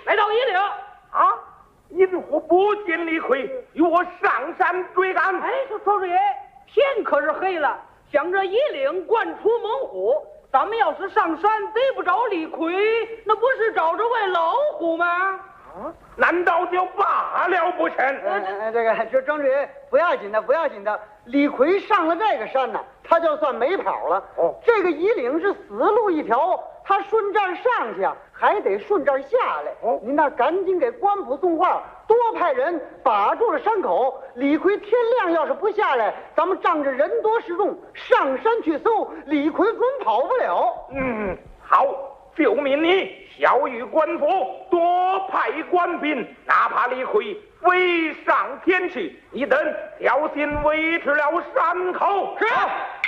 来到夷陵啊，因何不见李逵？与我上山追赶。 哎，说主爷，天可是黑了，想着夷陵惯出猛虎，咱们要是上山逮不着李逵，那不是找着喂老虎吗？ 啊，难道就罢了不成？ 这张主任不要紧的，不要紧的。李逵上了这个山呢，他就算没跑了。 哦， 这个夷陵是死路一条，他顺这儿上去啊，还得顺这儿下来。 哦， 您那赶紧给官府送话，多派人把住了山口。李逵天亮要是不下来，咱们仗着人多势众上山去搜，李逵准跑不了。 好。就命你小谕官府，多派官兵，哪怕李逵飞上天去，你等小心维持了山口。 是。